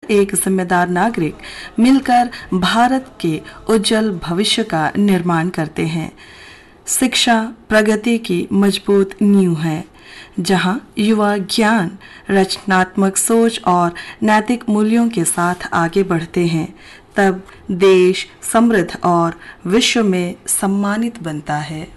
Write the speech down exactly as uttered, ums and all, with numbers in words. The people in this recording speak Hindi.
एक जिम्मेदार नागरिक मिलकर भारत के उज्जवल भविष्य का निर्माण करते हैं। शिक्षा प्रगति की मजबूत नींव है। जहां युवा ज्ञान, रचनात्मक सोच और नैतिक मूल्यों के साथ आगे बढ़ते हैं, तब देश समृद्ध और विश्व में सम्मानित बनता है।